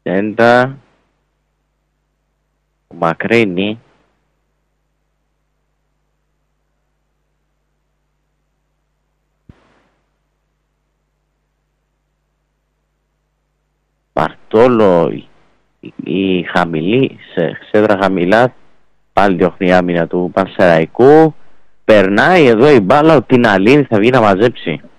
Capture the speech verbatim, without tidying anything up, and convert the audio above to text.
Σέντα. Ο Μακρύνη. Μπαρτόλο. Η, η χαμηλή, σε ξέδρα χαμηλά. Πάλι διώχνει η άμυνα του Πανσεραϊκού. Περνάει εδώ η μπάλα, ο Τιναλίνη θα βγει να μαζέψει.